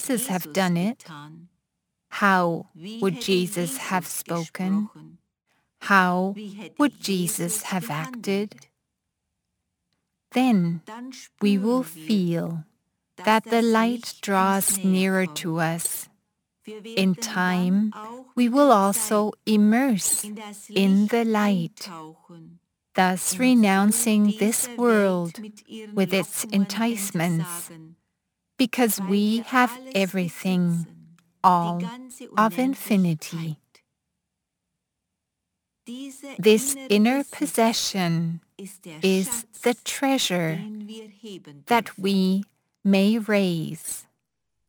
Jesus have done it? How would Jesus have spoken? How would Jesus have acted? Then we will feel that the light draws nearer to us. In time, we will also immerse in the light, thus renouncing this world with its enticements, because we have everything, all of infinity. This inner possession is the treasure that we may raise